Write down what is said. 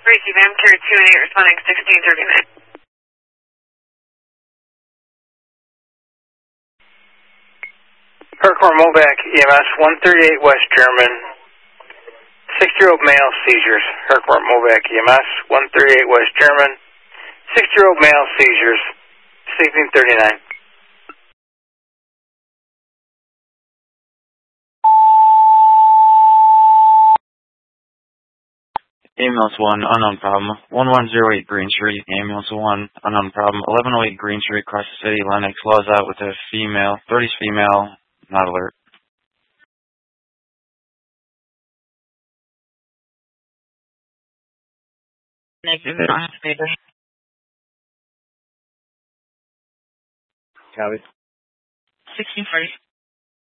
Receive Amateur 2 and 8 responding 1639. Herkimer Movac EMS 138 West German. 60-year-old male seizures. Herkimer Movac EMS 138 West German. 60-year-old male seizures. 1639. Ambulance 1, unknown problem. 1108 Green Street. Ambulance 1, unknown problem. 1108 Green Street, across the city. Lennox laws out with a female. 30's female. Not alert. Negative, they don't have to be there. Copy. 1640.